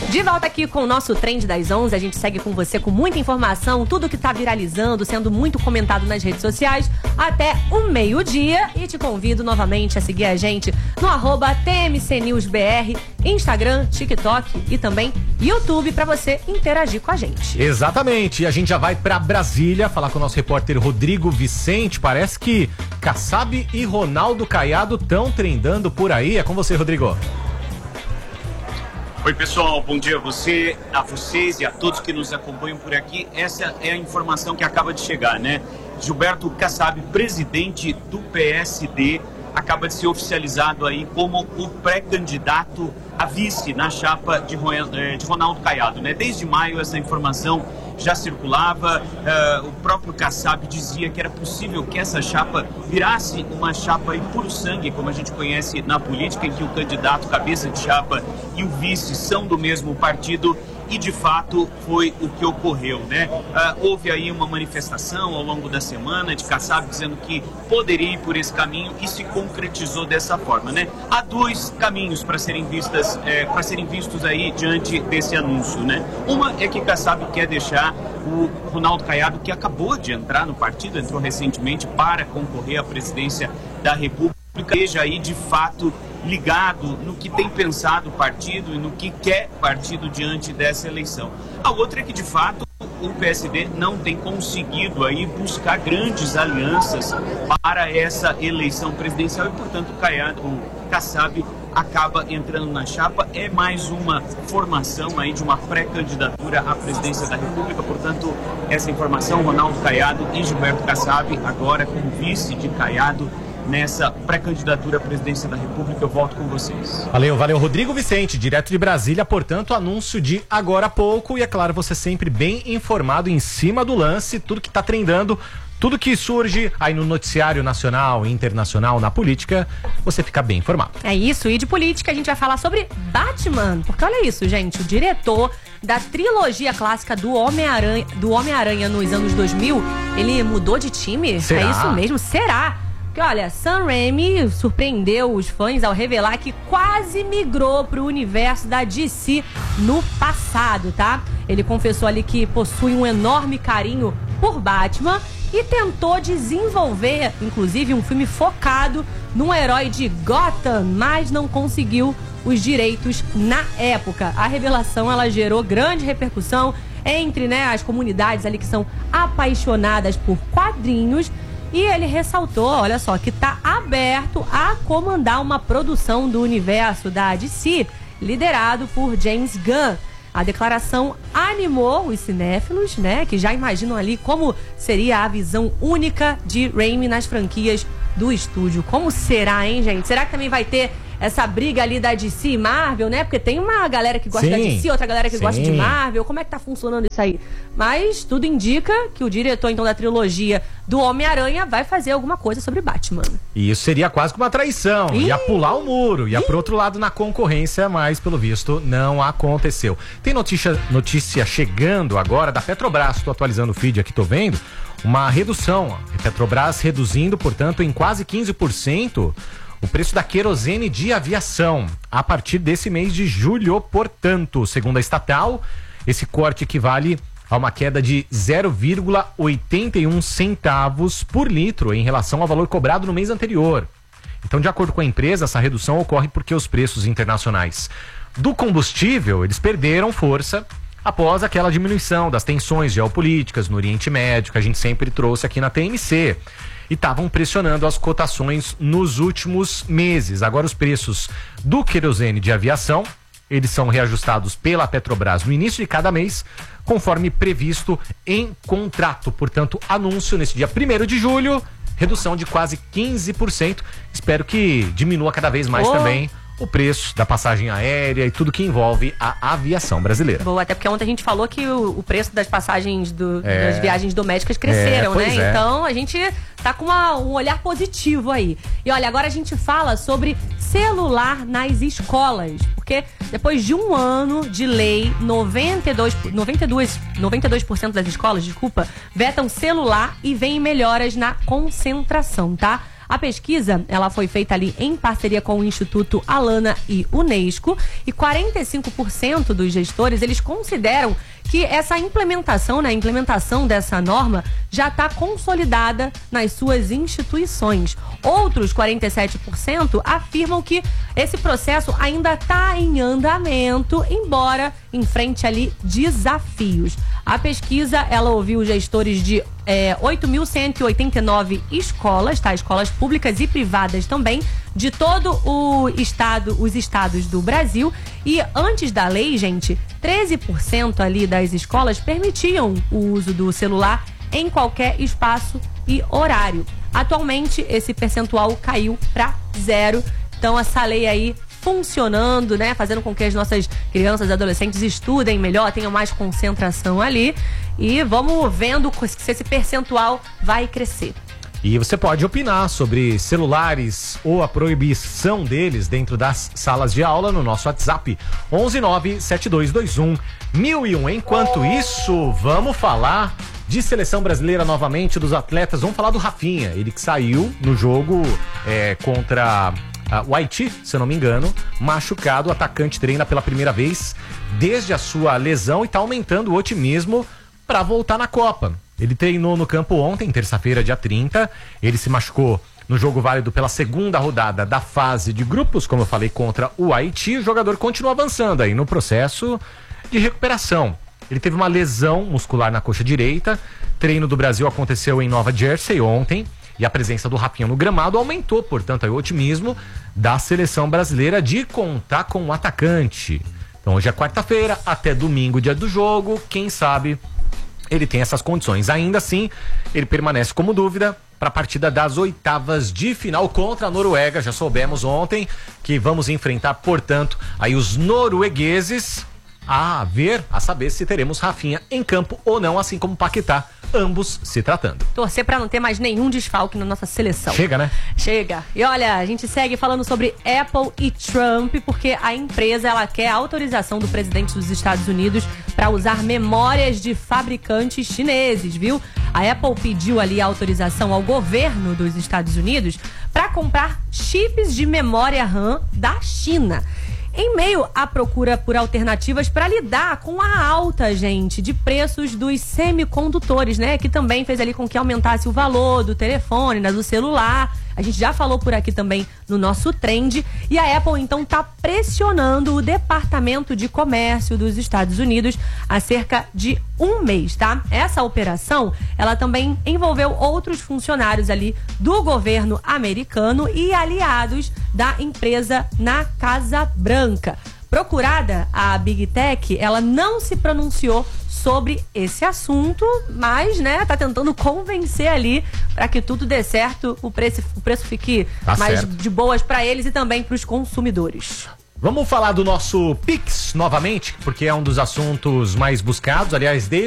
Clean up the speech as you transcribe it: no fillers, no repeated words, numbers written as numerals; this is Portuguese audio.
De volta aqui com o nosso Trend das 11, a gente segue com você com muita informação, tudo que tá viralizando, sendo muito comentado nas redes sociais, até o meio-dia. E te convido novamente a seguir a gente no @TMCNewsBR, Instagram, TikTok e também YouTube para você interagir com a gente. Exatamente, e a gente já vai pra Brasília falar com o nosso repórter Rodrigo Vicente. Parece que Kassab e Ronaldo Caiado estão trendando por aí. É com você, Rodrigo. Oi pessoal, bom dia a vocês e a todos que nos acompanham por aqui. Essa é a informação que acaba de chegar, né? Gilberto Kassab, presidente do PSD, acaba de ser oficializado aí como o pré-candidato a vice na chapa de Ronaldo Caiado, né? Desde maio essa informação já circulava, o próprio Kassab dizia que era possível que essa chapa virasse uma chapa aí puro sangue, como a gente conhece na política, em que o candidato, cabeça de chapa e o vice são do mesmo partido. E de fato foi o que ocorreu, né? Houve aí uma manifestação ao longo da semana de Kassab dizendo que poderia ir por esse caminho e se concretizou dessa forma, né? Há dois caminhos para serem vistos aí diante desse anúncio, né? Uma é que Kassab quer deixar o Ronaldo Caiado, que acabou de entrar no partido, entrou recentemente para concorrer à presidência da República, esteja aí de fato ligado no que tem pensado o partido e no que quer o partido diante dessa eleição. A outra é que, de fato, o PSD não tem conseguido aí buscar grandes alianças para essa eleição presidencial e, portanto, o Kassab acaba entrando na chapa. É mais uma formação aí de uma pré-candidatura à presidência da República. Portanto, essa informação, Ronaldo Caiado e Gilberto Kassab, agora como vice de Caiado, nessa pré-candidatura à presidência da República. Eu volto com vocês. Valeu, Rodrigo Vicente, direto de Brasília, portanto, anúncio de agora há pouco, e é claro, você sempre bem informado em cima do lance, tudo que tá trendando, tudo que surge aí no noticiário nacional e internacional, na política, você fica bem informado. É isso, e de política a gente vai falar sobre Batman, porque olha isso, gente, o diretor da trilogia clássica do Homem-Aranha nos anos 2000, ele mudou de time? Será? É isso mesmo, será? Porque, olha, Sam Raimi surpreendeu os fãs ao revelar que quase migrou pro universo da DC no passado, tá? Ele confessou ali que possui um enorme carinho por Batman e tentou desenvolver, inclusive, um filme focado num herói de Gotham, mas não conseguiu os direitos na época. A revelação, ela gerou grande repercussão entre, né, as comunidades ali que são apaixonadas por quadrinhos. E ele ressaltou, olha só, que está aberto a comandar uma produção do universo da DC, liderado por James Gunn. A declaração animou os cinéfilos, né, que já imaginam ali como seria a visão única de Raimi nas franquias do estúdio. Como será, hein, gente? Será que também vai ter essa briga ali da DC e Marvel, né? Porque tem uma galera que gosta da DC, outra galera que gosta de Marvel. Como é que tá funcionando isso aí? Mas tudo indica que o diretor, então, da trilogia do Homem-Aranha vai fazer alguma coisa sobre Batman. E isso seria quase que uma traição. Ia pular o muro, ia pro outro lado na concorrência, mas, pelo visto, não aconteceu. Tem notícia chegando agora da Petrobras. Tô atualizando o feed aqui, tô vendo. Uma redução. A Petrobras reduzindo, portanto, em quase 15%. O preço da querosene de aviação a partir desse mês de julho, portanto, segundo a estatal, esse corte equivale a uma queda de 0,81 centavos por litro em relação ao valor cobrado no mês anterior. Então, de acordo com a empresa, essa redução ocorre porque os preços internacionais do combustível, eles perderam força após aquela diminuição das tensões geopolíticas no Oriente Médio, que a gente sempre trouxe aqui na TMC. E estavam pressionando as cotações nos últimos meses. Agora os preços do querosene de aviação, eles são reajustados pela Petrobras no início de cada mês, conforme previsto em contrato. Portanto, anúncio nesse dia 1º de julho, redução de quase 15%. Espero que diminua cada vez mais também o preço da passagem aérea e tudo que envolve a aviação brasileira. Boa, até porque ontem a gente falou que o preço das passagens das viagens domésticas cresceram, né? Então a gente tá com um olhar positivo aí. E olha, agora a gente fala sobre celular nas escolas, porque depois de um ano de lei, 92% das escolas, vetam celular e veem melhoras na concentração, tá? A pesquisa, ela foi feita ali em parceria com o Instituto Alana e Unesco, e 45% dos gestores, eles consideram que essa implementação, né, a implementação dessa norma já está consolidada nas suas instituições. Outros 47% afirmam que esse processo ainda está em andamento, embora enfrente ali desafios. A pesquisa, ela ouviu gestores de 8.189 escolas, tá? Escolas públicas e privadas também, de todo o estado, os estados do Brasil. E antes da lei, gente, 13% ali das escolas permitiam o uso do celular em qualquer espaço e horário. Atualmente, esse percentual caiu para 0. Então, essa lei aí funcionando, né? Fazendo com que as nossas crianças e adolescentes estudem melhor, tenham mais concentração ali. E vamos vendo se esse percentual vai crescer. E você pode opinar sobre celulares ou a proibição deles dentro das salas de aula no nosso WhatsApp 11972211001. Enquanto isso, vamos falar de seleção brasileira novamente, dos atletas. Vamos falar do Rafinha, ele que saiu no jogo contra o Haiti, se eu não me engano, machucado. O atacante treina pela primeira vez desde a sua lesão e está aumentando o otimismo para voltar na Copa. Ele treinou no campo ontem, terça-feira, dia 30. Ele se machucou no jogo válido pela segunda rodada da fase de grupos, como eu falei, contra o Haiti. O jogador continua avançando aí no processo de recuperação. Ele teve uma lesão muscular na coxa direita. Treino do Brasil aconteceu em Nova Jersey ontem. E a presença do Rafinha no gramado aumentou, portanto, aí, o otimismo da seleção brasileira de contar com o atacante. Então hoje é quarta-feira, até domingo, dia do jogo. Quem sabe ele tem essas condições. Ainda assim, ele permanece como dúvida para a partida das oitavas de final contra a Noruega. Já soubemos ontem que vamos enfrentar, portanto, aí os noruegueses. A saber se teremos Rafinha em campo ou não, assim como Paquetá, ambos se tratando. Torcer pra não ter mais nenhum desfalque na nossa seleção. Chega, né? Chega. E olha, a gente segue falando sobre Apple e Trump, porque a empresa, ela quer a autorização do presidente dos Estados Unidos para usar memórias de fabricantes chineses, viu? A Apple pediu ali a autorização ao governo dos Estados Unidos para comprar chips de memória RAM da China. Em meio à procura por alternativas para lidar com a alta, gente, de preços dos semicondutores, né? Que também fez ali com que aumentasse o valor do telefone, né, do celular. A gente já falou por aqui também no nosso trend. E a Apple, então, está pressionando o Departamento de Comércio dos Estados Unidos há cerca de um mês, tá? Essa operação, ela também envolveu outros funcionários ali do governo americano e aliados da empresa na Casa Branca. Procurada, a Big Tech, ela não se pronunciou sobre esse assunto, mas, né, tá tentando convencer ali para que tudo dê certo, o preço fique mais de boas para eles e também para os consumidores. Vamos falar do nosso Pix novamente, porque é um dos assuntos mais buscados, aliás, desde